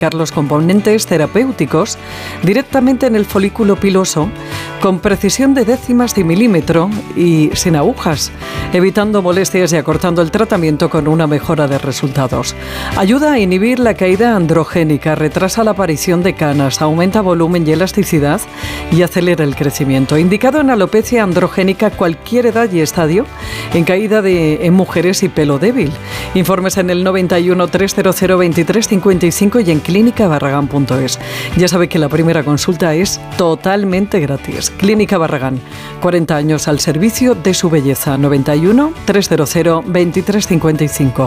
los componentes terapéuticos directamente en el folículo piloso con precisión de décimas de milímetro y sin agujas, evitando molestias y acortando el tratamiento con una mejora de resultados. Ayuda a inhibir la caída androgénica, retrasa la aparición de canas, aumenta volumen y elasticidad y acelera el crecimiento. Indicado en alopecia androgénica cualquier edad y estadio, en caída en mujeres y pelo débil. Informes en el 91 300 23 55 y en clínicabarragán.es. Ya sabe que la primera consulta es totalmente gratis. Clínica Barragán, 40 años al servicio de su belleza. 91 300 23 55.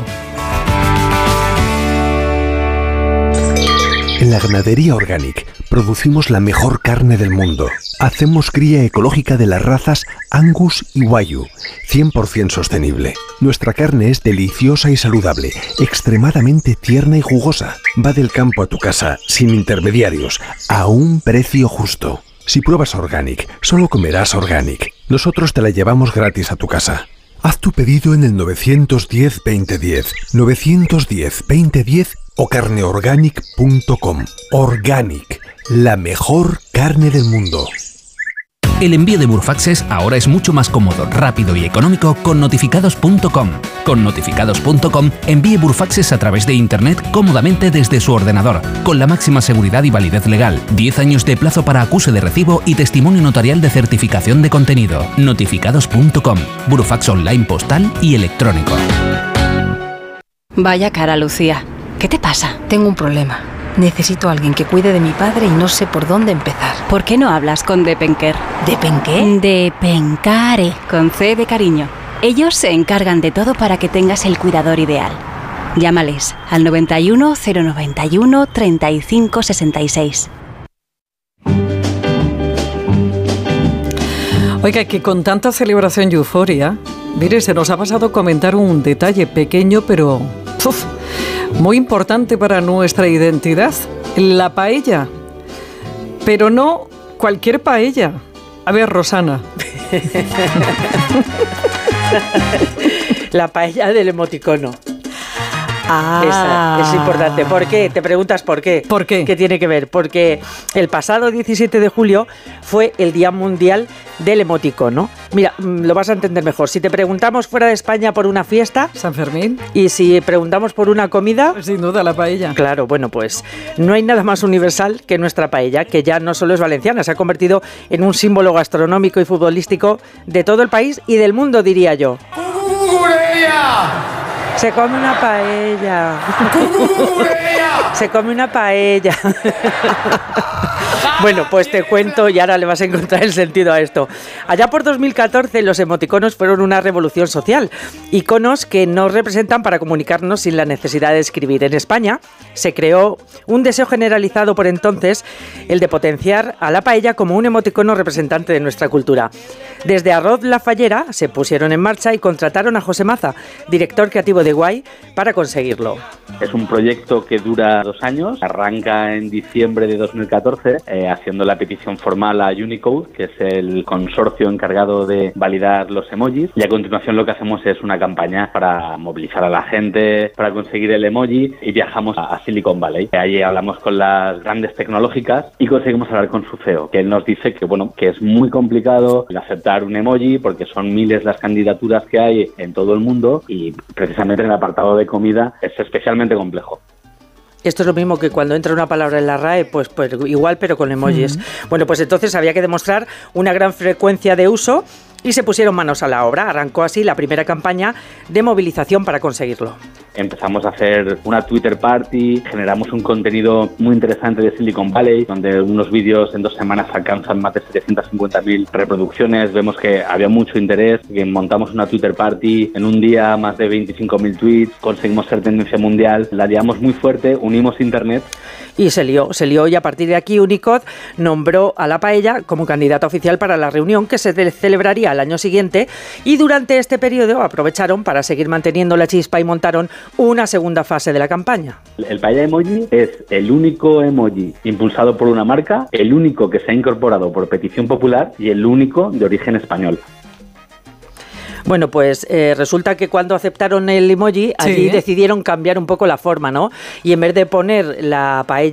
En la ganadería Organic producimos la mejor carne del mundo. Hacemos cría ecológica de las razas Angus y Wagyu, 100% sostenible. Nuestra carne es deliciosa y saludable, extremadamente tierna y jugosa. Va del campo a tu casa, sin intermediarios, a un precio justo. Si pruebas Organic, solo comerás Organic. Nosotros te la llevamos gratis a tu casa. Haz tu pedido en el 910-2010, 910-2010 o carneorganic.com. Organic, la mejor carne del mundo. El envío de Burfaxes ahora es mucho más cómodo, rápido y económico con notificados.com. Con notificados.com envíe Burfaxes a través de Internet cómodamente desde su ordenador, con la máxima seguridad y validez legal, 10 años de plazo para acuse de recibo y testimonio notarial de certificación de contenido. Notificados.com, Burfax online postal y electrónico. Vaya cara, Lucía. ¿Qué te pasa? Tengo un problema. Necesito a alguien que cuide de mi padre y no sé por dónde empezar. ¿Por qué no hablas con Depenker? ¿Depenqué? Depencare, con C de cariño. Ellos se encargan de todo para que tengas el cuidador ideal. Llámales al 91 091 35 66. Oiga, que con tanta celebración y euforia, mire, se nos ha pasado comentar un detalle pequeño, pero muy importante para nuestra identidad, la paella. Pero no cualquier paella. A ver, Rosana. La paella del emoticono. Esa es importante. ¿Por qué? Te preguntas por qué. ¿Por qué? ¿Qué tiene que ver? Porque el pasado 17 de julio fue el Día Mundial del Emoticono. Mira, lo vas a entender mejor. Si te preguntamos fuera de España por una fiesta... San Fermín. Y si preguntamos por una comida... Pues sin duda, la paella. Claro, bueno, pues no hay nada más universal que nuestra paella, que ya no solo es valenciana, se ha convertido en un símbolo gastronómico y futbolístico de todo el país y del mundo, diría yo. Se come una paella. Se come una paella. Bueno, pues te cuento y ahora le vas a encontrar el sentido a esto. Allá por 2014 los emoticonos fueron una revolución social. Iconos que nos representan para comunicarnos sin la necesidad de escribir. En España se creó un deseo generalizado por entonces, el de potenciar a la paella como un emoticono representante de nuestra cultura. Desde Arroz La Fallera se pusieron en marcha y contrataron a José Maza, director creativo de Guay, para conseguirlo. Es un proyecto que dura 2 años, arranca en diciembre de 2014, haciendo la petición formal a Unicode, que es el consorcio encargado de validar los emojis, y a continuación lo que hacemos es una campaña para movilizar a la gente, para conseguir el emoji, y viajamos a Silicon Valley. Allí hablamos con las grandes tecnológicas y conseguimos hablar con su CEO, que él nos dice que, bueno, que es muy complicado el aceptar un emoji porque son miles las candidaturas que hay en todo el mundo y precisamente en el apartado de comida es especialmente complejo. Esto es lo mismo que cuando entra una palabra en la RAE, pues igual, pero con emojis. Bueno, pues entonces había que demostrar una gran frecuencia de uso y se pusieron manos a la obra. Arrancó así la primera campaña de movilización para conseguirlo. Empezamos a hacer una Twitter party, generamos un contenido muy interesante de Silicon Valley, donde unos vídeos en 2 semanas alcanzan más de 750.000 reproducciones. Vemos que había mucho interés, que montamos una Twitter party, en un día más de 25.000 tweets, conseguimos ser tendencia mundial, la liamos muy fuerte, unimos internet. Y se lió y a partir de aquí Unicode nombró a la paella como candidata oficial para la reunión que se celebraría al año siguiente, y durante este periodo aprovecharon para seguir manteniendo la chispa y montaron una segunda fase de la campaña. El paella emoji es el único emoji impulsado por una marca, el único que se ha incorporado por petición popular y el único de origen español. Bueno, pues resulta que cuando aceptaron el emoji, allí decidieron cambiar un poco la forma, ¿no? Y en vez de poner la paella